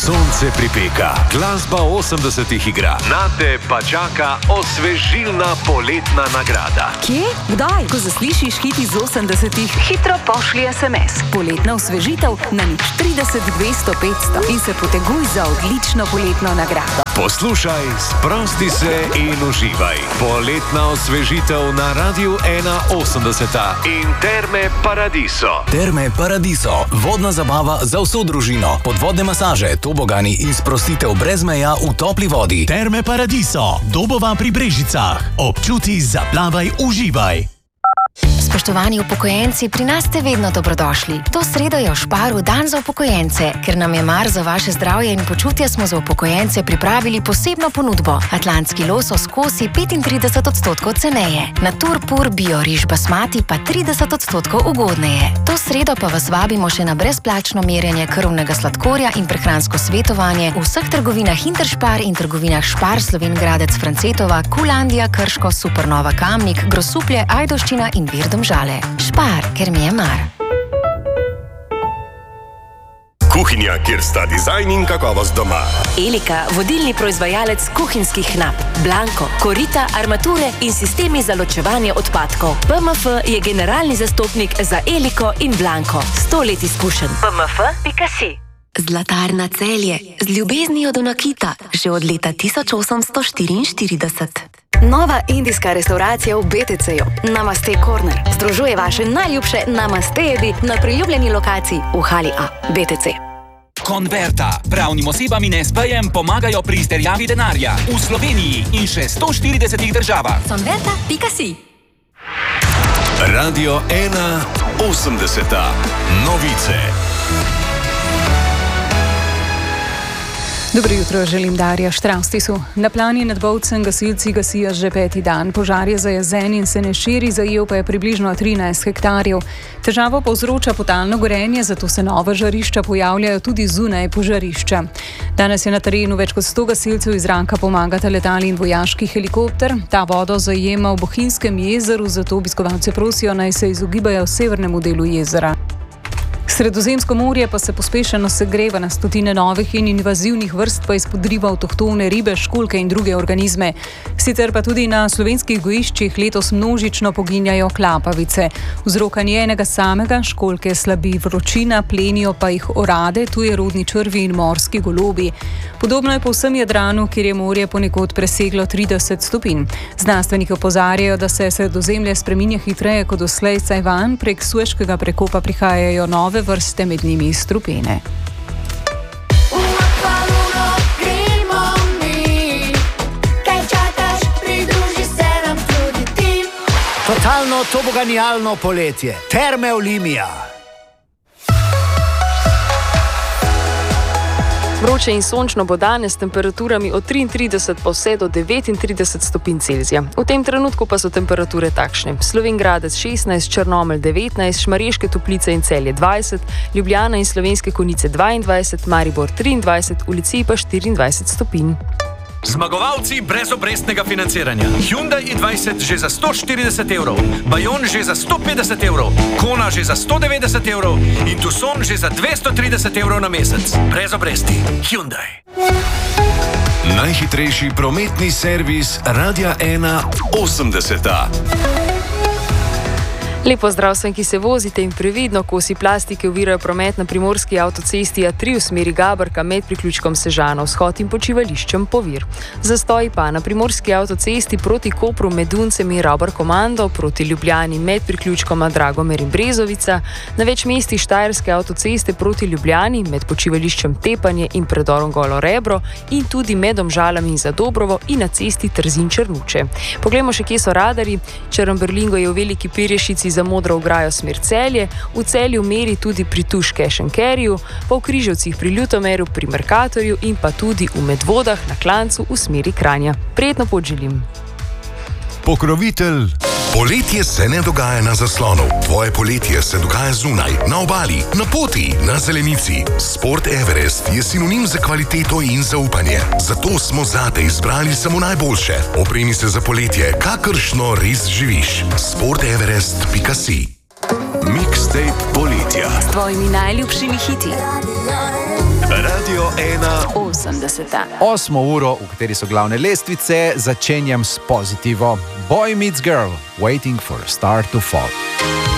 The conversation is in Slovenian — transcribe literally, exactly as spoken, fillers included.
sonce pripeka, glasba osemdesetih igra. Nate pa čaka osvežilna poletna nagrada. Kje? Kdaj? Ko zaslišiš hit iz osemdesetih, hitro pošlji es em es. Poletna osvežitev na nič trideset dvesto petsto in se poteguj za odlično poletno nagrado. Poslušaj, sprosti se in uživaj. Poletna osvežitev na Radiu ena osemdeseta in Terme Paradiso. Terme Paradiso, vodna zabava za vso družino, podvodne masaže, tobogani in sprostitev brez meja v topli vodi. Terme Paradiso, Dobova pri Brežicah. Občuti, zaplavaj, uživaj. Spoštovani upokojenci, pri nas ste vedno dobrodošli. To sredo je v Šparu dan za upokojence. Ker nam je mar za vaše zdravje in počutje, smo za upokojence pripravili posebno ponudbo. Atlantski losos kosi petintrideset odstotkov ceneje. Natur pur bio riž basmati pa trideset odstotkov ugodneje. To sredo pa vas vabimo še na brezplačno merjenje krvnega sladkorja in prehransko svetovanje v vseh trgovinah Interšpar in trgovinah Špar, Slovenj Gradec, Francetova, Kulandija, Krško, Supernova Kamnik, Grosuplje, Ajdovščina in Virdom Žale. Špar, ker mi je mar. Kuhinja, kjer sta dizajn in kakovost doma. Elika, vodilni proizvajalec kuhinjskih knap. Blanko, korita, armature in sistemi za ločevanje odpadkov. P M F je generalni zastopnik za Eliko in Blanko. Sto let izkušenj. P M F pika si. Zlatarna Celje, z ljubeznijo do nakita, že od leta tisoč osemsto štiriinštirideset. Nova indijska restauracija v be te ceju, Namaste Corner, združuje vaše najljubše namaste jedi na priljubljeni lokaciji v hali A, be te ce. Konverta. Pravnim osebam in es pe-jem pomagajo pri izterjavi denarja v Sloveniji in še sto štiridesetih državah. Konverta pika si. Radio ena osemdeseta. Novice. Dobro jutro, želim Darja Štravstisu. Na Plani nad Bovcem gasilci gasijo že peti dan. Požar je zajezen in se ne širi, zajel pa je približno trinajst hektarjev. Težavo povzroča potalno gorenje, zato se nova žarišča pojavljajo tudi zunaj požarišča. Danes je na terenu več kot sto gasilcev, iz zraka pomagata letali in vojaški helikopter. Ta vodo zajema v Bohinjskem jezeru, zato obiskovalce prosijo, naj se izogibajo severnemu delu jezera. Sredozemsko morje pa se pospešeno segreva, na stotine novih in invazivnih vrst pa izpodriva avtohtone ribe, školjke in druge organizme. Sicer pa tudi na slovenskih gojiščih letos množično poginjajo klapavice. Vzroka ni enega samega, školjke slabi vročina, plenijo pa jih orade, tujerodni črvi in morski golobi. Podobno je po vsem Jadranu, kjer je morje ponekod preseglo trideset stopinj. Znanstveniki opozarjajo, da se Sredozemlje spreminja hitreje kot doslej, saj vanj prek Sueškega prekopa prihajajo nove vrste, med njimi strupene. Totalno toboganijalno poletje. Terme Olimia. Vroče in sončno bo danes s temperaturami od triintrideset pa vse do devetintrideset stopinj Celzija. V tem trenutku pa so temperature takšne. Slovenj Gradec šestnajst, Črnomelj devetnajst, Šmarješke Toplice in Celje dvajset, Ljubljana in Slovenske Konjice dvaindvajset, Maribor triindvajset, v Luciji pa štiriindvajset stopinj. Zmagovalci brezobrestnega financiranja. Hyundai i dvajset že za sto štirideset evrov, Bayon že za sto petdeset evrov, Kona že za sto devetdeset evrov in Tucson že za dvesto trideset evrov na mesec. Brez obresti. Hyundai. Najhitrejši prometni servis Radia ena osemdeseta. Lepo zdrav vsem, ki se vozite in previdno, kosi plastike ovirajo promet na primorski avtocesti A tri v smeri Gabrka med priključkom Sežana vzhod in počivališčem Povir. Zastoji pa na primorski avtocesti proti Kopru med Duncem in Ravbar Komando, proti Ljubljani med priključkoma Dragomer in Brezovica, na več mestih Štajerske avtoceste proti Ljubljani med počivališčem Tepanje in predorom Golo Rebro in tudi med Domžalami in Zadobrovo in na cesti Trzin Črnuče. Poglejmo še, kje so radarji. Črnomberlingo je v Veliki Pirješici za modro ograjo smer Celje, v Celju meri tudi pri Tuš Cash and Carryju, pa v Križevcih pri Ljutomeru, pri Merkatorju in pa tudi v Medvodah na Klancu v smeri Kranja. Prijetno pot želim. Pokrovitelj. Poletje se ne dogaja na zaslonu. Tvoje poletje se dogaja zunaj, na obali, na poti, na zelenici. Sport Everest je sinonim za kvaliteto in zaupanje. Zato smo zate izbrali samo najboljše. Opremi se za poletje, kakršno res živiš. sport everest pika si. Mixtape poletja. S tvojimi najljubšimi hiti. Radio ena ena osemdeseta. Osmo uro, v kateri so glavne lestvice, začenjam s pozitivo. Boy meets girl, waiting for a star to fall.